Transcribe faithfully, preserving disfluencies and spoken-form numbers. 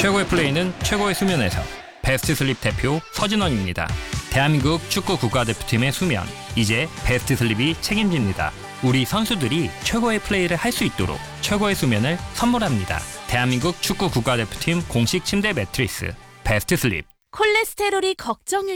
최고의 플레이는 최고의 수면에서. 베스트 슬립 대표 서진원입니다. 대한민국 축구 국가대표팀의 수면, 이제 베스트 슬립이 책임집니다. 우리 선수들이 최고의 플레이를 할 수 있도록 최고의 수면을 선물합니다. 대한민국 축구 국가대표팀 공식 침대 매트리스 베스트 슬립. 콜레스테롤이 걱정일